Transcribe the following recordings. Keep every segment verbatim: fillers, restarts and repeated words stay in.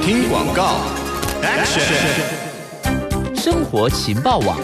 听广告 Action 生活情报网。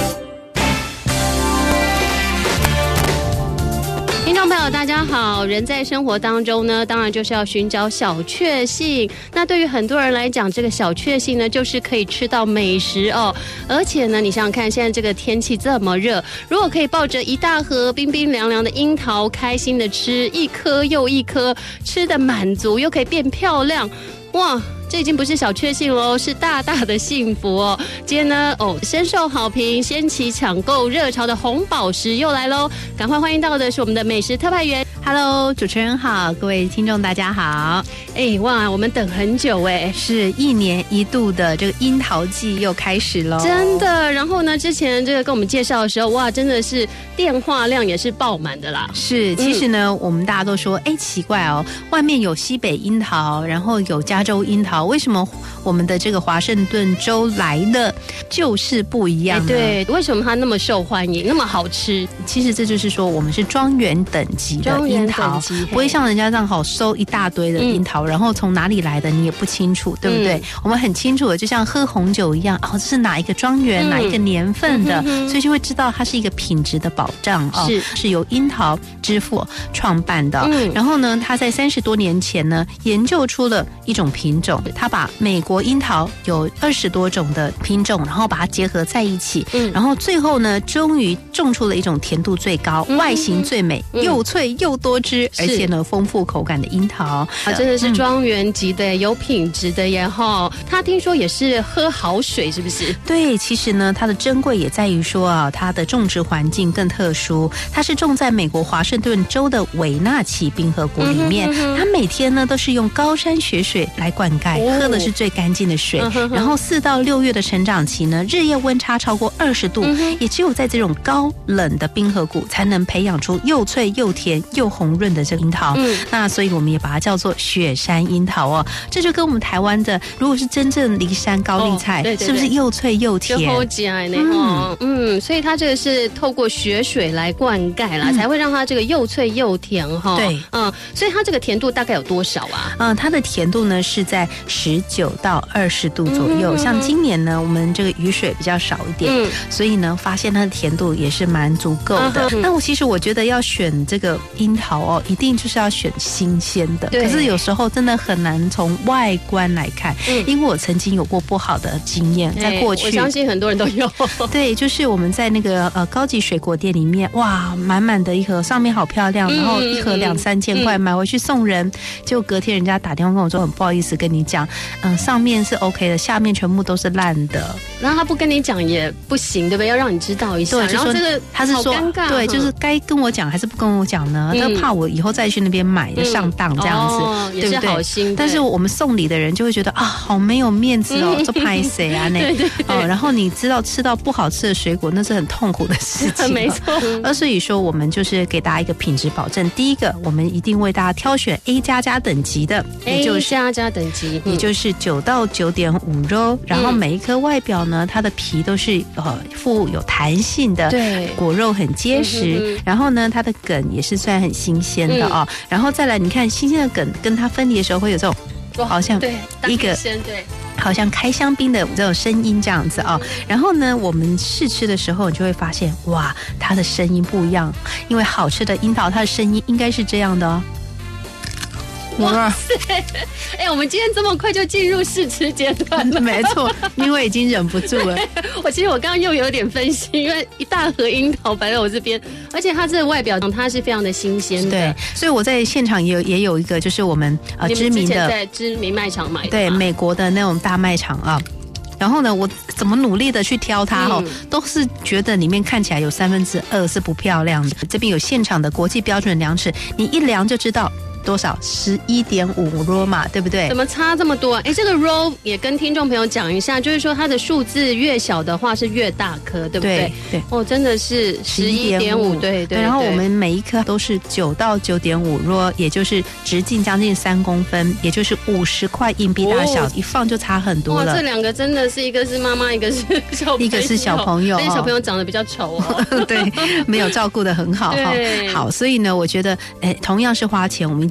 听众朋友大家好，人在生活当中呢，当然就是要寻找小确幸。那对于很多人来讲，这个小确幸呢，就是可以吃到美食哦。而且呢，你想想看，现在这个天气这么热，如果可以抱着一大盒冰冰凉凉的樱桃，开心的吃一颗又一颗，吃得满足又可以变漂亮，哇！这已经不是小确幸喽，是大大的幸福哦。今天呢，哦，深受好评，掀起抢购热潮的红宝石又来喽！赶快欢迎到的是我们的美食特派员。 Hello， 主持人好，各位听众大家好。 哎，哇，我们等很久哎， 是一年一度的这个樱桃季又开始喽， 真的。然后呢，之前这个跟我们介绍的时候，哇，真的是电话量也是爆满的啦。 是，其实呢，嗯、我们大家都说，哎，奇怪哦，外面有西北樱桃，然后有加州樱桃，为什么我们的这个华盛顿州来的就是不一样呢？ 对，为什么它那么受欢迎，那么好吃？ 其实这就是说，我们是庄园等级的樱桃，不会像人家这样好收一大堆的樱桃，嗯、然后从哪里来的你也不清楚，对不对？嗯、我们很清楚的，就像喝红酒一样，哦，这是哪一个庄园、嗯、哪一个年份的，嗯、所以就会知道它是一个品质的保障哦，是是由樱桃之父创办的。嗯、然后呢，他在三十多年前呢，研究出了一种品种，他把美国樱桃有二十多种的品种，然后把它结合在一起，嗯、然后最后呢，终于种出了一种甜度最高、嗯、外形最美、嗯、又脆又多汁，而且呢丰富口感的樱桃啊，真的是庄园级的、嗯、有品质的耶哈。他听说也是喝好水，是不是？ 对，其实呢，它的珍贵也在于说啊，它的种植环境更特殊，它是种在美国华盛顿州的韦纳奇冰河谷里面，嗯、哼哼它每天呢都是用高山雪水来灌溉，哦、喝的是最干净的水。嗯、哼哼然后四到六月的成长期呢，日夜温差超过二十度，嗯、也只有在这种高冷的冰河谷才能培养出又脆又甜又红润的这个樱桃。嗯、那所以我们也把它叫做雪山樱桃哦。这就跟我们台湾的如果是真正梨山高丽菜，哦、对对对是不是又脆又甜？ 就好吃呢，嗯嗯，所以它这个是透过雪水来灌溉啦，嗯、才会让它这个又脆又甜哈。 对， 嗯，所以它这个甜度大概有多少啊？ 嗯，它的甜度呢是在十九到二十度左右。嗯、像今年呢，我们这个雨水比较少一点，嗯、所以呢，发现它的甜度也是蛮足够的。嗯、那我其实我觉得要选这个樱桃哦，一定就是要选新鲜的。可是有时候真的很难从外观来看，嗯、因为我曾经有过不好的经验，在过去， 我相信很多人都有。 对，就是我们在那个呃高级水果店里面，哇，满满的一盒，上面好漂亮，嗯、然后一盒两三千块，嗯、买回去送人，结果隔天人家打电话跟我说，很不好意思跟你讲，嗯，上面是 OK 的，下面全部都是烂的。 然后他不跟你讲也不行，对不对？要让你知道一下。对，然后这个他是说， 好尴尬， 对，就是该跟我讲还是不跟我讲呢？他、嗯、怕我以后再去那边买就上当这样子， 哦、对不对？也是好心。 但是我们送礼的人就会觉得啊，好没有面子哦，这拍谁啊？那对对对哦，然后你知道吃到不好吃的水果，那是很痛苦的事情， 没错。 而所以说，我们就是给大家一个品质保证。第一个，我们一定为大家挑选 A 加加等级的， 也就是 A 加加等级， 也就是九到九点五肉，然后每一颗外表呢，它的皮都是呃富有弹性的，对，果肉很结实，嗯、然后呢，它的梗也是虽然很新鲜的哦，嗯、然后再来，你看新鲜的梗跟它分离的时候会有这种好像一个对。 好像开香槟的这种声音这样子啊、哦，然后呢，我们试吃的时候，你就会发现，哇，它的声音不一样，因为好吃的樱桃，它的声音应该是这样的哦。 哇塞！哎，我们今天这么快就进入试吃阶段了， 没错，因为已经忍不住了。 我其实我刚刚又有点分心，因为一大盒樱桃摆在我这边，而且它这个外表它是非常的新鲜的。 对，所以我在现场也有也有一个，就是我们呃知名的在知名卖场买的， 对，美国的那种大卖场啊。然后呢，我怎么努力的去挑它哦，嗯、都是觉得里面看起来有三分之二是不漂亮的。这边有现场的国际标准量尺，你一量就知道。多少 十一点五 row 嘛，对不对？ 怎么差这么多？哎，这个 row 也跟听众朋友讲一下，就是说它的数字越小的话是越大颗，对不对？ 对，对哦，真的是十一点五，对 对, 对。 然后我们每一颗都是九到九点五 row， 也就是直径将近三公分，也就是五十块硬币大小，哦、一放就差很多了。 哇，这两个真的是一个是妈妈，一个是小朋友， 一个是小朋友， 而且小朋友长得比较丑哦， 对，没有照顾得很好哈。好，所以呢，我觉得，哎，同样是花钱，我们一定。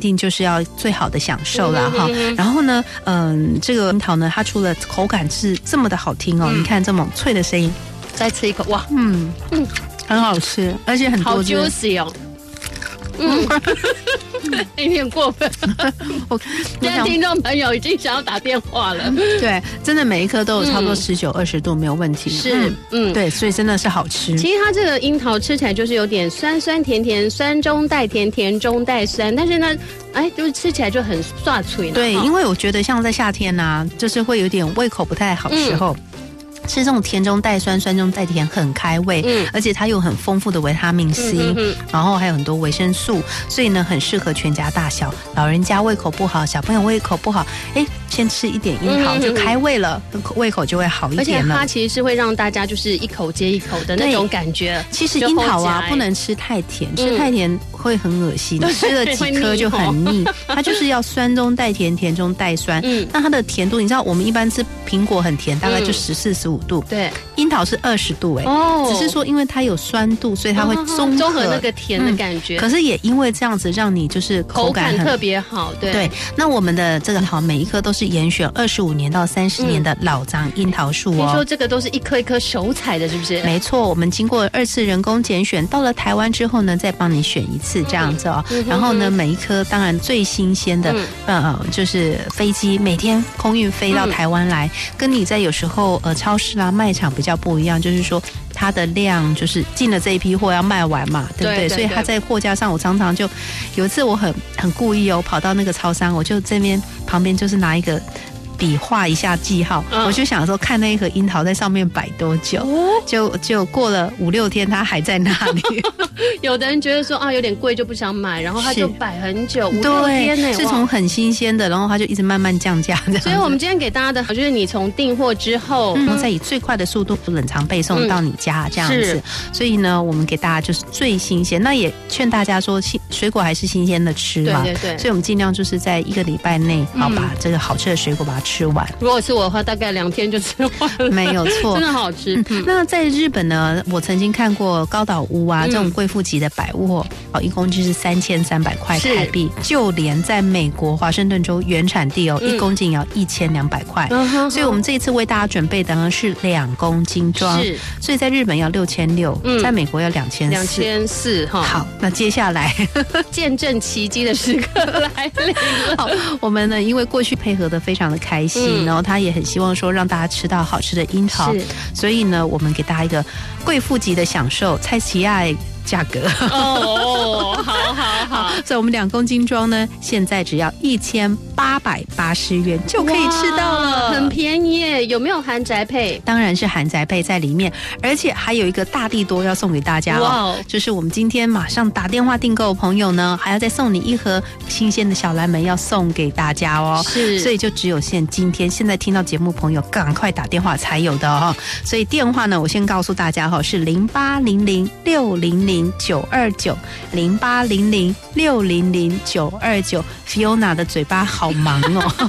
定就是要最好的享受啦哈。然后呢，嗯，这个樱桃呢，它除了口感是这么的好听哦，嗯、你看这么脆的声音， 再吃一口，哇， 嗯嗯，很好吃，而且很多汁， 好 juicy 哦。嗯，有点过分。我现在听众朋友已经想要打电话了。 对，真的每一颗都有差不多十九二十度，没有问题。 是，嗯， 对，所以真的是好吃。 其实它这个樱桃吃起来就是有点酸酸甜甜，酸中带甜，甜中带酸，但是呢，哎，就是吃起来就很刷脆。 对，因为我觉得像在夏天啊，就是会有点胃口不太好的时候。嗯，吃这种甜中带酸、酸中带甜，很开胃，嗯，而且它有很丰富的维他命 C，嗯嗯，然后还有很多维生素，所以呢，很适合全家大小。老人家胃口不好，小朋友胃口不好，哎，先吃一点樱桃就开胃了，嗯，胃口就会好一点了。 而且它其实是会让大家就是一口接一口的那种感觉。 其实樱桃啊，不能吃太甜，嗯，吃太甜会很恶心，吃了几颗就很腻。它就是要酸中带甜，甜中带酸。嗯，那它的甜度，你知道我们一般吃苹果很甜，大概就十四十五度， 对， 樱桃是二十度，哎，哦，只是说因为它有酸度，所以它会综综合那个甜的感觉。 嗯，可是也因为这样子，让你就是口感很口感特别好，对对。那我们的这个桃每一颗都是严选二十五年到三十年的老樟樱桃树哦。 听说这个都是一颗一颗手采的，是不是？ 没错，我们经过二次人工拣选，到了台湾之后呢，再帮你选一次这样子哦。嗯，然后呢，每一颗当然最新鲜的，嗯，呃，就是飞机每天空运飞到台湾来，嗯，跟你在有时候呃超市啦卖场比较不一样，就是说它的量就是进了这一批货要卖完嘛，对不对？对对对，所以它在货架上，我常常就有一次我很很故意哦，跑到那个超商，我就这边旁边就是拿一个笔画一下记号，嗯，我就想说看那一盒樱桃在上面摆多久，哦，就就过了五六天，它还在那里。 有的人觉得说啊有点贵就不想买，然后它就摆很久，五六天呢， 是从很新鲜的，然后它就一直慢慢降价这样。 所以我们今天给大家的就是你从订货之后， 然后再以最快的速度冷藏配送到你家，嗯，这样子。所以呢，我们给大家就是最新鲜，那也劝大家说，水果还是新鲜的吃嘛， 对对对。 所以我们尽量就是在一个礼拜内，好，嗯，把这个好吃的水果把它吃完。 如果是我的话，大概两天就吃完了， 没有错， 真的好吃。 嗯，那在日本呢，我曾经看过高岛屋啊，嗯，这种贵妇级的百物，哦，一公斤是三千三百块台币。就连在美国华盛顿州原产地哦，嗯，一公斤要一千两百块。嗯，所以我们这一次为大家准备的呢是两公斤装，是，所以在日本要六千六，在美国要两千四， 两千四哈。 好，那接下来见证奇迹的时刻来临了。 好，我们呢因为过去配合的非常的开心。嗯，然后他也很希望说让大家吃到好吃的樱桃，所以呢，我们给大家一个贵妇级的享受，蔡奇亚价格哦，好好好， 所以我们两公斤装呢，现在只要一千八百八十元就可以吃到了， 很便宜耶。有没有含宅配？ 当然是含宅配在里面，而且还有一个大地多要送给大家哦，就是我们今天马上打电话订购的朋友呢，还要再送你一盒新鲜的小蓝莓要送给大家哦，是，所以就只有限今天现在听到节目朋友赶快打电话才有的哦。所以电话呢，我先告诉大家哈，是零八零零六零零九二九零八零零六零零九二九。Fiona 的嘴巴好忙哦。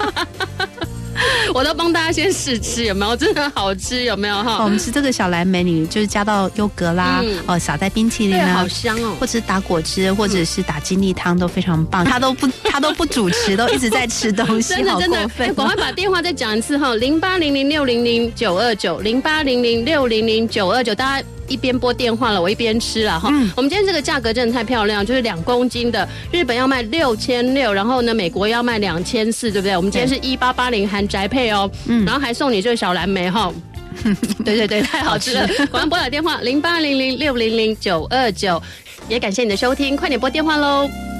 我都帮大家先试吃，有没有？真的好吃，有没有哈？ 我们吃这个小蓝莓，你就是加到优格啦，嗯、哦，撒在冰淇淋啊， 好香哦！ 或者是打果汁，或者是打精力汤都非常棒。他都不，他都不主持，都一直在吃东西， 真的真的。赶快把电话再讲一次哈，零八零零六零零九二九，零八零零六零零九二九，大家。一边拨电话了，我一边吃了哈。嗯、我们今天这个价格真的太漂亮，就是两公斤的，日本要卖六千六，然后呢，美国要卖两千四，对不对？我们今天是一八八零含宅配哦，嗯，然后还送你这个小蓝莓哈。对对对，太好吃了！赶快拨打电话零八零零六零零九二九，也感谢你的收听，快点拨电话喽。